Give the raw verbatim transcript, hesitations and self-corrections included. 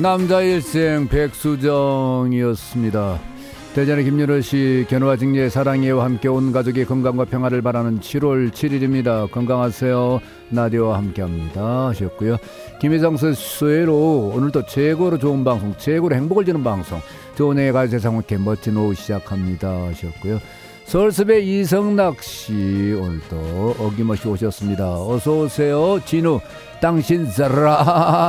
남자 일생 백수정이었습니다. 대전의 김윤호씨, 견우와 직녀의 사랑이와 함께 온 가족의 건강과 평화를 바라는 칠월 칠일입니다. 건강하세요. 라디오와 함께합니다 하셨고요. 김희정수 수혜로 오늘도 최고로 좋은 방송, 최고로 행복을 주는 방송, 좋은 애가 세상 함께 멋진 오후 시작합니다 하셨고요. 서울숲의 이성락씨, 오늘도 어김없이 오셨습니다. 어서오세요. 진우, 당신 사랑.